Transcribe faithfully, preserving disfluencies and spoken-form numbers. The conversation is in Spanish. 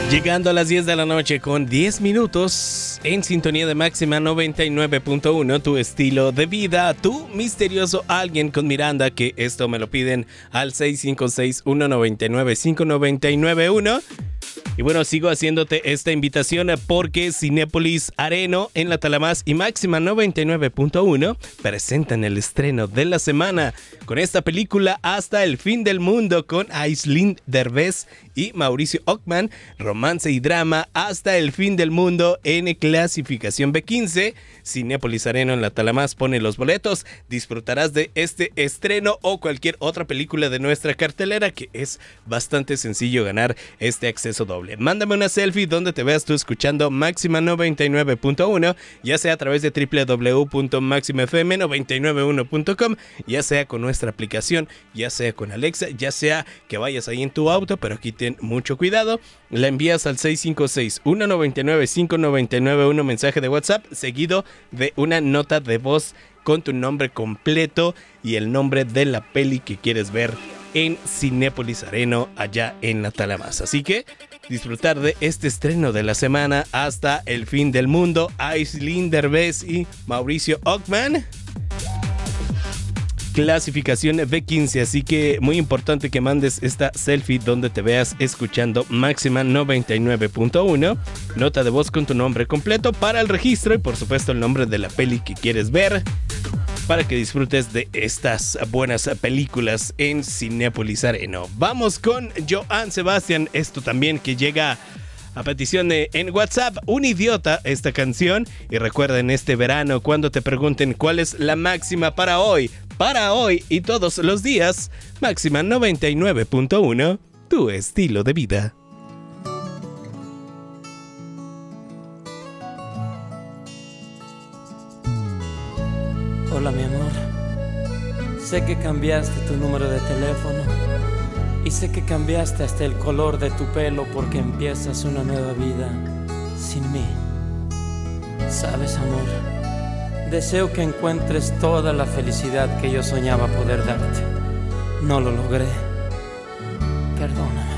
Llegando a las diez de la noche con diez minutos en sintonía de Máxima noventa y nueve punto uno, tu estilo de vida, tu misterioso alguien con Miranda, que esto me lo piden al seis cinco seis, uno nueve nueve, cinco nueve nueve uno. Y bueno, sigo haciéndote esta invitación porque Cinépolis Areno en La Talamás y Máxima noventa y nueve punto uno presentan el estreno de la semana con esta película Hasta el fin del mundo con Aislinn Derbez y Mauricio Ockman, romance y drama Hasta el fin del mundo en clasificación B quince. Cinépolis Areno en La Talamás pone los boletos. Disfrutarás de este estreno o cualquier otra película de nuestra cartelera, que es bastante sencillo ganar este acceso doble. Mándame una selfie donde te veas tú escuchando Máxima noventa y nueve punto uno, ya sea a través de doble u doble u doble u punto máxima f m noventa y nueve uno punto com, ya sea con nuestra aplicación, ya sea con Alexa, ya sea que vayas ahí en tu auto, pero aquí ten mucho cuidado. La envías al seis cinco seis, uno nueve nueve, cinco nueve nueve uno mensaje de WhatsApp, seguido de una nota de voz con tu nombre completo y el nombre de la peli que quieres ver en Cinépolis Areno allá en La Talamás. Así que disfrutar de este estreno de la semana Hasta el fin del mundo, Aislinn Derbez y Mauricio Ockman. Clasificación B quince, así que muy importante que mandes esta selfie donde te veas escuchando Máxima noventa y nueve punto uno, nota de voz con tu nombre completo para el registro y por supuesto el nombre de la peli que quieres ver, para que disfrutes de estas buenas películas en Cinépolis Areno. Vamos con Joan Sebastián, esto también que llega a petición de, en WhatsApp, Un Idiota, esta canción. Y recuerden, este verano, cuando te pregunten cuál es la máxima para hoy, para hoy y todos los días, Máxima noventa y nueve punto uno, tu estilo de vida. Hola mi amor, sé que cambiaste tu número de teléfono y sé que cambiaste hasta el color de tu pelo porque empiezas una nueva vida sin mí. Sabes amor, deseo que encuentres toda la felicidad que yo soñaba poder darte. No lo logré, perdóname.